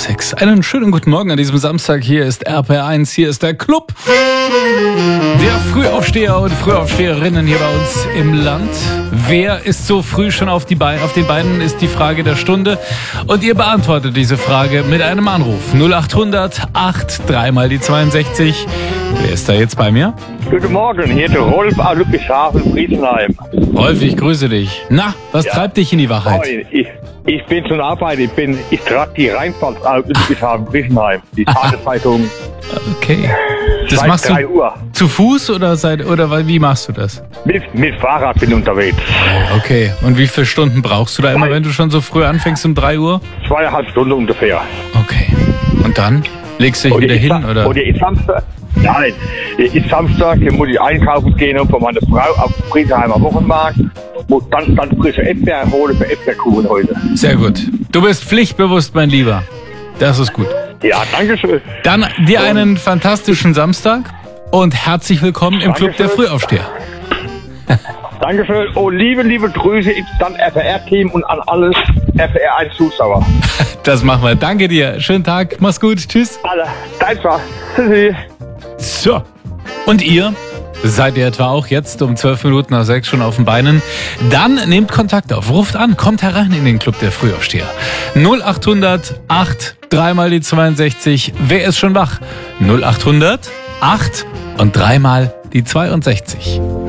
6. Einen schönen guten Morgen an diesem Samstag. Hier ist RPR1, hier ist der Club der Frühaufsteher und Frühaufsteherinnen hier bei uns im Land. Wer ist so früh schon auf den Beinen, ist die Frage der Stunde. Und ihr beantwortet diese Frage mit einem Anruf. 0800 8 3 mal die 62. Wer ist da jetzt bei mir? Guten Morgen, hier ist der Rolf aus Ludwigshafen, Friesenheim. Rolf, ich grüße dich. Na, was treibt dich in die Wachheit? Ich bin zur Arbeit, ich trage die Rheinpfalz aus Ludwigshafen, Friesenheim, die Tageszeitung. Okay. Das Seit machst 3 du Uhr. zu Fuß oder wie machst du das? Mit Fahrrad bin ich unterwegs. Okay. Und wie viele Stunden brauchst du da immer, wenn du schon so früh anfängst um 3 Uhr? 2,5 Stunden ungefähr. Okay. Und dann? Legst du dich wieder hin, oder? Oder ist Samstag? Nein, ist Samstag, hier muss ich einkaufen gehen und von meiner Frau auf dem Friesenheimer Wochenmarkt. Muss dann frische Erdbeeren holen für Erdbeerkuchen heute. Sehr gut. Du bist pflichtbewusst, mein Lieber. Das ist gut. Ja, danke schön. Dann dir einen fantastischen Samstag und herzlich willkommen im Club der Dankeschön. Frühaufsteher. Dankeschön. Oh, liebe Grüße ins dann RPR-Team und an alles RPR1-Zuschauer. Das machen wir. Danke dir. Schönen Tag. Mach's gut. Tschüss. Alle, dein war. Tschüssi. So. Und ihr? Seid ihr etwa auch jetzt um 12 Minuten nach 6 schon auf den Beinen? Dann nehmt Kontakt auf, ruft an, kommt herein in den Club der Frühaufsteher. 0800 8 3 mal die 62. Wer ist schon wach? 0800 8 und 3 mal die 62.